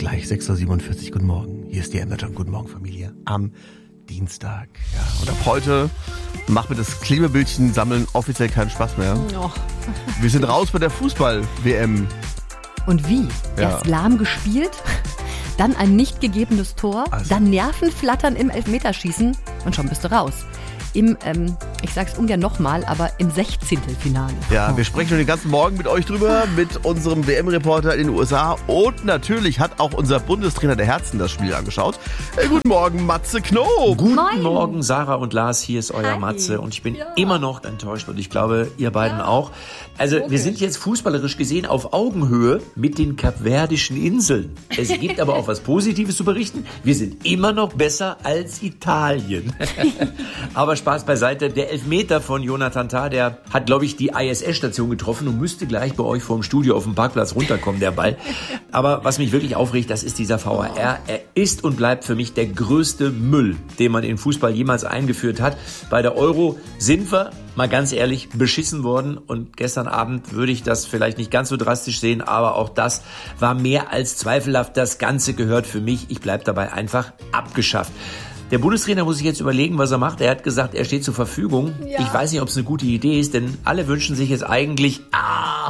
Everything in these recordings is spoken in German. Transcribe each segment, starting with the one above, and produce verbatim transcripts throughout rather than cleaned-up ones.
gleich, sechs Uhr siebenundvierzig, guten Morgen. Hier ist die Emma Jump, guten Morgen Familie, am Dienstag. Ja, und ab heute macht mir das Klebebildchen sammeln offiziell keinen Spaß mehr. Oh. Wir sind raus bei der Fußball-W M. Und wie? Ja. Erst lahm gespielt, dann ein nicht gegebenes Tor, Also. dann Nervenflattern im Elfmeterschießen und schon bist du raus. Im, ähm, ich sag's ungern nochmal, aber im Sechzehntelfinale. Ja, wir sprechen schon den ganzen Morgen mit euch drüber, mit unserem W M-Reporter in den U S A und natürlich hat auch unser Bundestrainer der Herzen das Spiel angeschaut. Äh, guten Morgen, Matze Knob. Guten Moin. Morgen, Sarah und Lars, hier ist euer Hi. Matze und ich bin Ja. immer noch enttäuscht und ich glaube, ihr beiden Ja. auch. Also Logisch. wir sind jetzt fußballerisch gesehen auf Augenhöhe mit den Kapverdischen Inseln. Es gibt aber auch was Positives zu berichten. Wir sind immer noch besser als Italien. Aber Spaß beiseite, der Elfmeter von Jonathan Tah, der hat, glaube ich, die I S S-Station getroffen und müsste gleich bei euch vor dem Studio auf dem Parkplatz runterkommen, der Ball. Aber was mich wirklich aufregt, das ist dieser V A R. Er ist und bleibt für mich der größte Müll, den man in Fußball jemals eingeführt hat. Bei der Euro sind wir, mal ganz ehrlich, beschissen worden. Und gestern Abend würde ich das vielleicht nicht ganz so drastisch sehen, aber auch das war mehr als zweifelhaft. Das Ganze gehört für mich, ich bleib dabei, einfach abgeschafft. Der Bundestrainer muss sich jetzt überlegen, was er macht. Er hat gesagt, er steht zur Verfügung. Ja. Ich weiß nicht, ob es eine gute Idee ist, denn alle wünschen sich jetzt eigentlich, ah,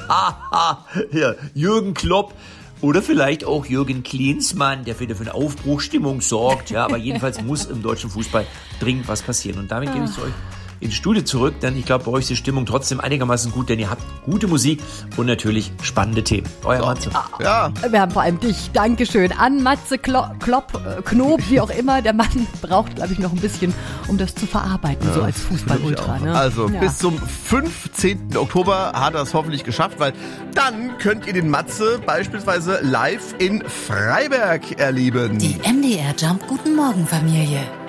ja, Jürgen Klopp oder vielleicht auch Jürgen Klinsmann, der wieder für eine Aufbruchstimmung sorgt. Ja, aber jedenfalls muss im deutschen Fußball dringend was passieren. Und damit gebe ich zu euch ins Studio zurück, denn ich glaube, bei euch ist die Stimmung trotzdem einigermaßen gut, denn ihr habt gute Musik und natürlich spannende Themen. Euer Matze. Ja, Wir haben vor allem dich. Dankeschön an Matze Klo- Klopp, äh, Knob, wie auch immer. Der Mann braucht, glaube ich, noch ein bisschen, um das zu verarbeiten, so als Fußball-Ultra. Ne? also Ja. bis zum fünfzehnten Oktober hat er es hoffentlich geschafft, weil dann könnt ihr den Matze beispielsweise live in Freiberg erleben. Die M D R Jump Guten Morgen Familie.